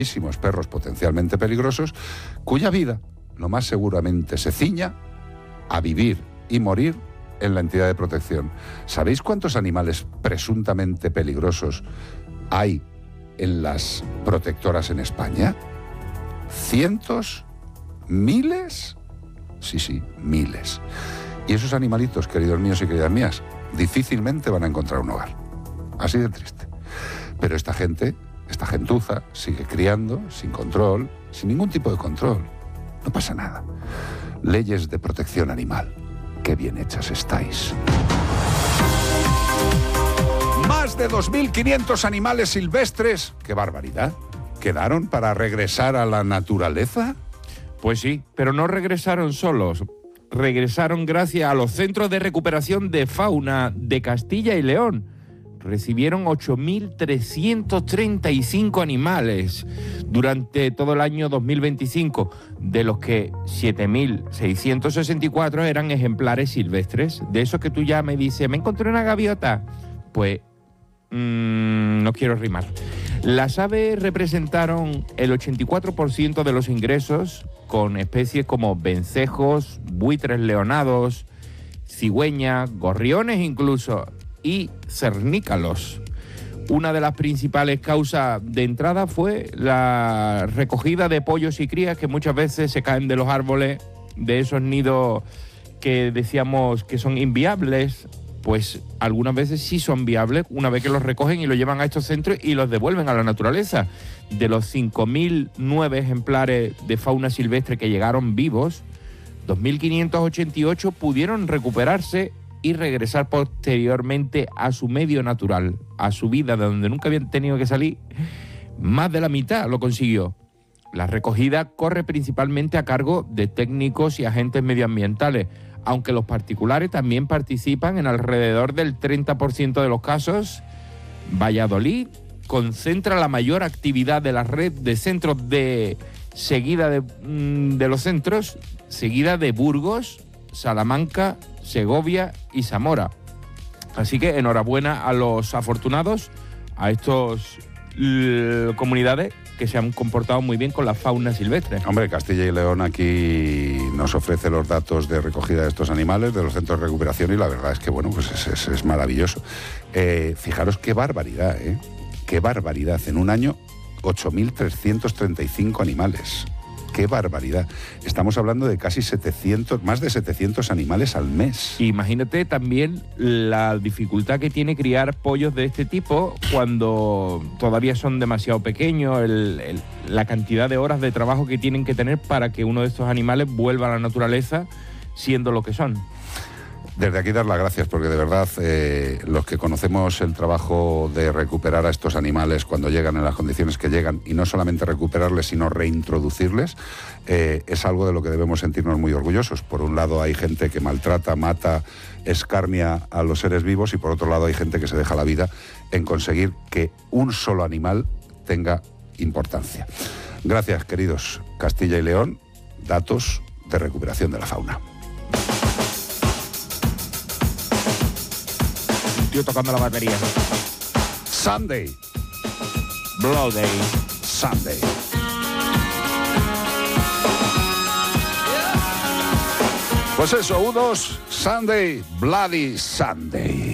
perros potencialmente peligrosos, cuya vida, lo más seguramente, se ciña a vivir y morir en la entidad de protección. ¿Sabéis cuántos animales presuntamente peligrosos hay en las protectoras en España? ¿Cientos? ¿Miles? Sí, miles. Y esos animalitos, queridos míos y queridas mías, difícilmente van a encontrar un hogar. Así de triste. Pero esta gentuza, sigue criando, sin control, sin ningún tipo de control. No pasa nada. Leyes de protección animal. Qué bien hechas estáis. Más de 2.500 animales silvestres. ¡Qué barbaridad! ¿Quedaron para regresar a la naturaleza? Pues sí, pero no regresaron solos. Regresaron gracias a los centros de recuperación de fauna de Castilla y León. Recibieron 8.335 animales durante todo el año 2025, de los que 7.664 eran ejemplares silvestres. De esos que tú ya me dices, me encontré una gaviota. Pues no quiero rimar. Las aves representaron el 84% de los ingresos, con especies como vencejos, buitres leonados, cigüeñas, gorriones incluso, y cernícalos. Una de las principales causas de entrada fue la recogida de pollos y crías que muchas veces se caen de los árboles, de esos nidos que decíamos que son inviables. Pues algunas veces sí son viables una vez que los recogen y los llevan a estos centros y los devuelven a la naturaleza. De los 5.009 ejemplares de fauna silvestre que llegaron vivos, 2.588 pudieron recuperarse y regresar posteriormente a su medio natural, a su vida, de donde nunca habían tenido que salir. Más de la mitad lo consiguió. La recogida corre principalmente a cargo de técnicos y agentes medioambientales, aunque los particulares también participan en alrededor del 30% de los casos. Valladolid concentra la mayor actividad de la red de centros seguida de los centros, seguida de Burgos, Salamanca, Segovia y Zamora. Así que enhorabuena a los afortunados, a estos comunidades que se han comportado muy bien con la fauna silvestre. Hombre, Castilla y León aquí nos ofrece los datos de recogida de estos animales, de los centros de recuperación, y la verdad es que, bueno, pues es maravilloso. Fijaros qué barbaridad, ¿eh? Qué barbaridad. En un año, 8.335 animales. ¡Qué barbaridad! Estamos hablando de casi 700, más de 700 animales al mes. Imagínate también la dificultad que tiene criar pollos de este tipo cuando todavía son demasiado pequeños, la cantidad de horas de trabajo que tienen que tener para que uno de estos animales vuelva a la naturaleza siendo lo que son. Desde aquí dar las gracias, porque de verdad los que conocemos el trabajo de recuperar a estos animales cuando llegan en las condiciones que llegan, y no solamente recuperarles sino reintroducirles, es algo de lo que debemos sentirnos muy orgullosos. Por un lado hay gente que maltrata, mata, escarnia a los seres vivos, y por otro lado hay gente que se deja la vida en conseguir que un solo animal tenga importancia. Gracias, queridos. Castilla y León, datos de recuperación de la fauna. Tío tocando la batería. Sunday. Bloody Sunday. Pues eso, U2, Sunday, Bloody Sunday.